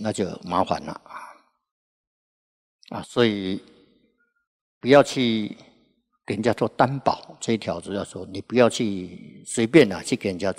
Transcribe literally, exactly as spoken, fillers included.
那就麻烦了啊！所以不要去给人家做担保，这一条主要说，你不要去随便啊去给人家